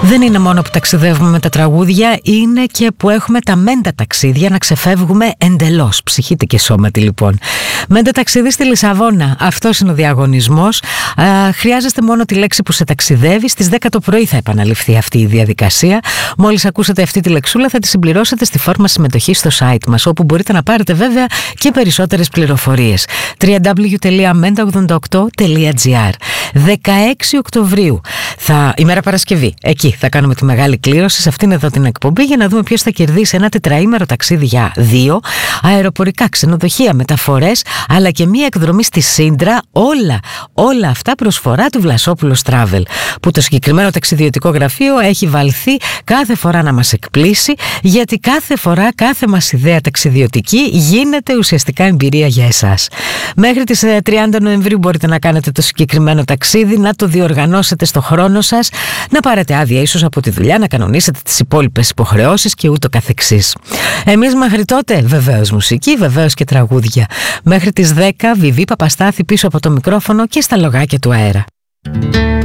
Δεν είναι μόνο που ταξιδεύουμε με τα τραγούδια, είναι και που έχουμε τα μέντα ταξίδια να ξεφεύγουμε εντελώς, ψυχήτη και σώματι λοιπόν. Μέντα ταξίδι στη Λισαβόνα, αυτός είναι ο διαγωνισμός. Χρειάζεστε μόνο τη λέξη που σε ταξιδεύει. Στις 10 το πρωί θα επαναληφθεί αυτή η διαδικασία. Μόλις ακούσετε αυτή τη λεξούλα θα τη συμπληρώσετε στη φόρμα συμμετοχής στο site μας, όπου μπορείτε να πάρετε βέβαια και περισσότερες πληροφορίες. www.menta88.gr. 16 Οκτωβρίου, ημέρα Παρασκευή, εκεί θα κάνουμε τη μεγάλη κλήρωση σε αυτήν εδώ την εκπομπή για να δούμε ποιος θα κερδίσει ένα τετραήμερο ταξίδι για 2, αεροπορικά, ξενοδοχεία, μεταφορές, αλλά και μία εκδρομή στη Σύντρα. Όλα αυτά προσφορά του Βλασόπουλος Travel, που το συγκεκριμένο ταξιδιωτικό γραφείο έχει βαλθεί κάθε φορά να μας εκπλήσει, γιατί κάθε φορά κάθε μας ιδέα ταξιδιωτική γίνεται ουσιαστικά εμπειρία για εσάς. Μέχρι τις 30 Νοεμβρίου μπορείτε να κάνετε το συγκεκριμένο ταξίδι, να το διοργανώσετε στο χρόνο σας, να πάρετε άδεια ίσως από τη δουλειά, να κανονίσετε τις υπόλοιπες υποχρεώσεις και ούτω καθεξής. Εμείς μέχρι τότε βεβαίως μουσική, βεβαίως και τραγούδια. Μέχρι τις 10 Βιβί Παπαστάθη πίσω από το μικρόφωνο και στα λογάκια του αέρα.